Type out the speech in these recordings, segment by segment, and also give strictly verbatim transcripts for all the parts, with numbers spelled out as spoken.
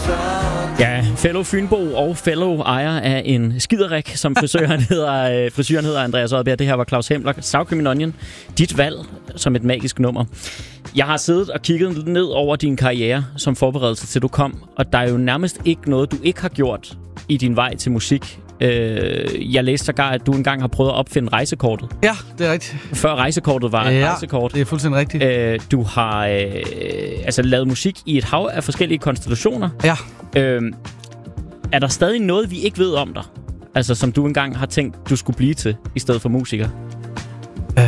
Ja, fellow Fynbo og fellow ejer af en skiderik, som frisøren hedder, frisøren hedder Andreas Odbjerg. Det her var Claus Hempler, Sour Cream and Onion. Dit valg som et magisk nummer. Jeg har siddet og kigget ned over din karriere som forberedelse til du kom, og der er jo nærmest ikke noget, du ikke har gjort i din vej til musik. Jeg læste sågar, at du engang har prøvet at opfinde rejsekortet. Ja, det er rigtigt. Før rejsekortet var et ja, rejsekort. Det er fuldstændig rigtigt. Du har øh, altså lavet musik i et hav af forskellige konstellationer. Ja. Øh, er der stadig noget, vi ikke ved om dig? Altså, som du engang har tænkt, du skulle blive til, i stedet for musiker? Øh...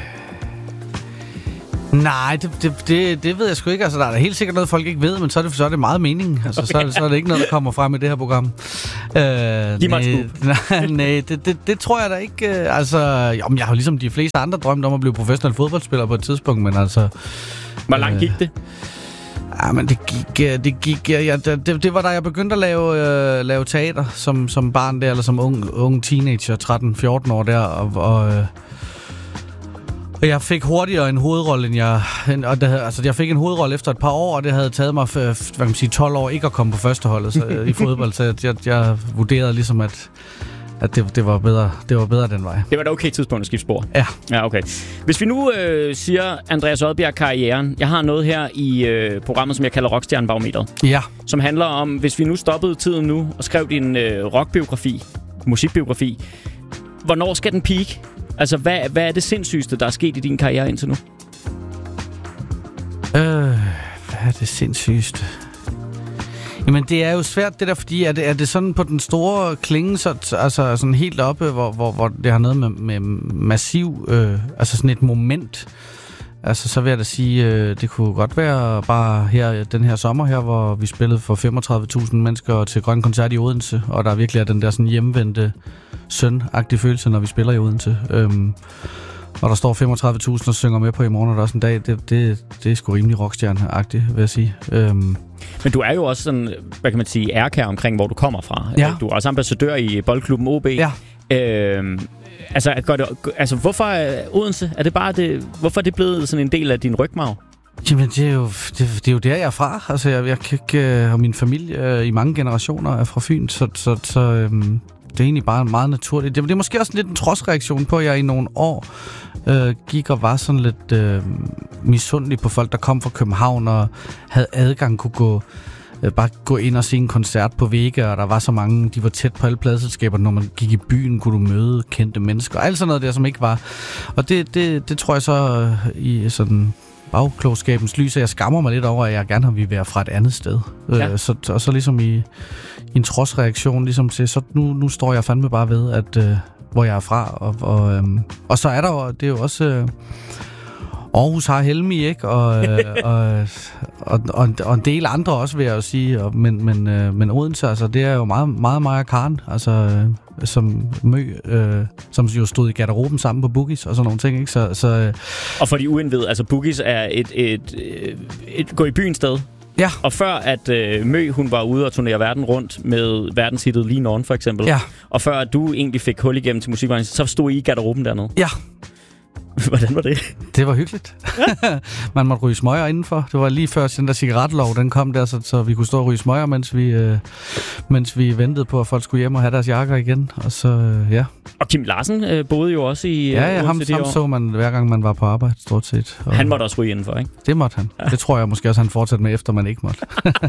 Nej, det, det, det, det ved jeg sgu ikke. Altså, der er da helt sikkert noget, folk ikke ved, men så er det, så er det meget mening. Altså, okay. så, er det, så er det ikke noget, der kommer frem i det her program. Øh, Giv mig et nej, nej det, det, det tror jeg da ikke. Altså, jamen, jeg har ligesom de fleste andre drømt om at blive professionel fodboldspiller på et tidspunkt, men altså... Hvor langt gik det? Ja, men det gik, det gik, ja, det, det var da jeg begyndte at lave, øh, lave teater som, som barn der, eller som ung, ung teenager, tretten fjorten år der, og, og, øh, og jeg fik hurtigere en hovedrolle, end jeg, og det, altså jeg fik en hovedrolle efter et par år, og det havde taget mig, hvad kan man sige, tolv år ikke at komme på førsteholdet så, i fodbold, så jeg, jeg, jeg vurderede ligesom, at at det, det, var bedre, det var bedre den vej. Det var et okay tidspunkt at skifte spor. Ja. Ja, okay. Hvis vi nu øh, siger Andreas Odbjerg-karrieren. Jeg har noget her i øh, programmet, som jeg kalder Rockstjernebarometeret. Ja. Som handler om, hvis vi nu stoppede tiden nu og skrev din øh, rockbiografi, musikbiografi. Hvornår skal den peak? Altså, hvad, hvad er det sindssygeste, der er sket i din karriere indtil nu? Øh, hvad er det sindssygeste? Jamen, det er jo svært, det der, fordi er det, er det sådan på den store klinge, så, altså sådan helt oppe, hvor, hvor, hvor det har noget med, med massiv, øh, altså sådan et moment. Altså, så vil jeg da sige, øh, det kunne godt være bare her, den her sommer her, hvor vi spillede for femogtredive tusind mennesker til Grøn Koncert i Odense, og der virkelig er den der sådan hjemvendte søn-agtige følelse, når vi spiller i Odense. Øhm, og der står femogtredive tusind og synger med på i morgen, og der er også en dag, det, det, det er sgu rimelig rockstjerne-agtigt, vil jeg sige. Øhm. Men du er jo også sådan, hvad kan man sige, ærkær omkring, hvor du kommer fra. Ja. Du er også ambassadør i boldklubben O B. Ja. Øhm, altså, gør det, altså, hvorfor er Odense? Er det bare det, hvorfor er det blevet sådan en del af din rygmarv? Jamen, det er jo, det, det er jo der, jeg er fra. Altså, jeg, jeg kan ikke, og min familie øh, i mange generationer er fra Fyn, så, så, så øhm, det er egentlig bare meget naturligt. Det, det er måske også lidt en trodsreaktion på, at jeg i nogle år øh, gik og var sådan lidt øh, misundelig på folk, der kom fra København og havde adgang, kunne gå øh, bare gå ind og se en koncert på Vega, og der var så mange, de var tæt på alle pladselskaber. Når man gik i byen, kunne du møde kendte mennesker, og alt sådan noget der, som ikke var. Og det, det, det tror jeg så øh, i sådan bagklogskabens lys, at jeg skammer mig lidt over, at jeg gerne vil være fra et andet sted. Ja. Øh, så, og så ligesom i, i en trodsreaktion, ligesom til, så nu, nu står jeg fandme bare ved, at øh, hvor jeg er fra. Og, og, øhm, og så er der jo, det er jo også... Øh, Aarhus har Helmi, ikke? Og, øh, og, og, og, og en del andre også, vil jeg jo sige. Og, men, men, øh, men Odense, altså, det er jo meget, meget Maja Karen, altså, øh, som Mø, øh, som jo stod i garderoben sammen på Boogies og sådan nogle ting, ikke? Så, så, øh, og for de uindvidede, altså Boogies er et, et, et, et gå i byen sted. Ja. Og før at øh, Mø, hun var ude og turnere verden rundt med verdenshittet Lean On, for eksempel. Ja. Og før at du egentlig fik hul igennem til musikbranchen, så stod I i garderoben dernede. Ja. Hvordan var det? Det var hyggeligt. Man måtte ryge smøger indenfor. Det var lige før den der cigaretlov, den kom der, så, så vi kunne stå og ryge smøger, mens vi, øh, mens vi ventede på, at folk skulle hjem og have deres jakker igen. Og så, øh, ja. Og Kim Larsen øh, boede jo også i... Ja, ja, ham, ham så man hver gang, man var på arbejde, stort set. Og han måtte også ryge indenfor, ikke? Det måtte han. Ja. Det tror jeg måske også, han fortsatte med, efter man ikke måtte.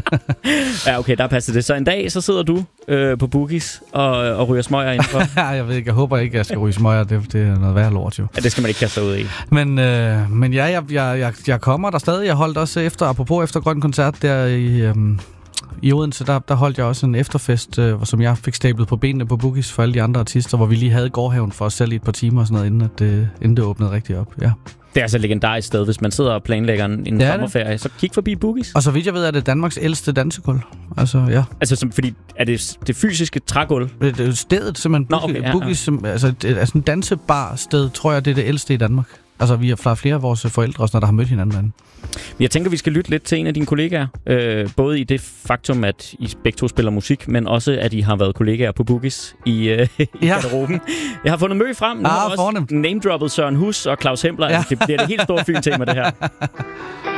Ja, okay, der passer det. Så en dag, så sidder du øh, på Boogies og, og ryger smøger indenfor. Jeg ved ikke, jeg håber ikke, jeg skal ryge smøger. Det, det er noget værre lort, jo. Ja, det skal man ikke kaste sig ud i. Men, øh, men ja, jeg, jeg, jeg, jeg kommer der stadig. Jeg holdt også efter, apropos efter Grøn Koncert der i... Øh, I Odense, der, der holdt jeg også en efterfest, øh, som jeg fik stablet på benene på Boogies for alle de andre artister, hvor vi lige havde gårdhaven for os selv i et par timer og sådan noget, inden, at det, inden det åbnede rigtig op. Ja. Det er altså et legendarisk sted, hvis man sidder og planlægger en, en sommerferie, så kig forbi Boogies. Og så vidt jeg ved, er det Danmarks ældste dansegulv. Altså, ja. Altså, som, fordi er det det fysiske trægulv? Det er stedet, simpelthen. Nå, okay, ja, Boogies, ja. Altså, det er sådan en dansebar sted, tror jeg, det er det ældste i Danmark. Altså, vi har flere, flere af vores forældre, også, når der har mødt hinanden. Jeg tænker, vi skal lytte lidt til en af dine kollegaer. Øh, både i det faktum, at I begge to spiller musik, men også, at I har været kollegaer på Boogies i, øh, i ja. garderoben. Jeg har fundet Mø frem. Nu ah, har også name-droppet Søren Hus og Claus Hempler. Ja. Det bliver det helt store Fyn-tema, det her.